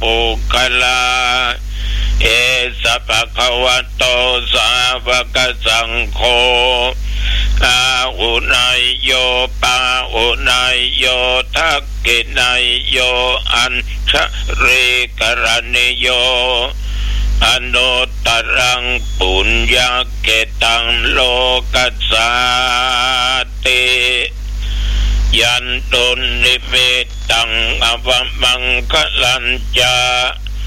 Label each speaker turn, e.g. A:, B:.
A: ปุคลาเอสะภะคะวะโตสาวกสังโฆอาหุนายโยปาหุนายโยทักขินายโยอัญชริกรณิโยอนุตตรังปุญญเกตังโลกัสสาติยันตุนิมิตตังอวมังคลัญจา